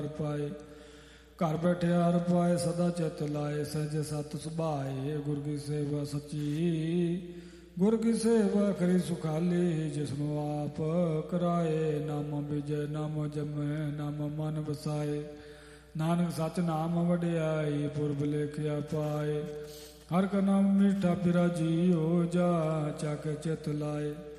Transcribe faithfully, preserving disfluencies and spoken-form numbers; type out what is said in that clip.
ਪਾਏ। ਘਰ ਬੈਠਿਆ ਹਰ ਪਾਏ ਸਦਾ ਚਿਤ ਲਾਏ। ਸਹਿਜ ਸਤ ਸੁਭਾਏ ਗੁਰ ਕੀ ਸੇਵਾ ਸੱਚੀ। ਗੁਰ ਕੀ ਸੇਵਾ ਕਰੀ ਸੁਖਾਲੀ ਜਿਸਨੂੰ ਆਪ ਕਰਾਏ। ਨਾਮ ਵਿਜੈ ਨਾਮ ਜਮੈ ਨਾਮ ਮਨ ਵਸਾਏ। ਨਾਨਕ ਸੱਚ ਨਾਮ ਵਡਿਆਈ ਪੁਰਬ ਲੇਖਿਆ ਪਾਏ। ਹਰ ਕਾ ਨਾਮ ਮੀਠਾ ਪਿਰਾ ਜੀਓ ਜਾ ਚੱਕ ਚਿਤ ਲਾਏ।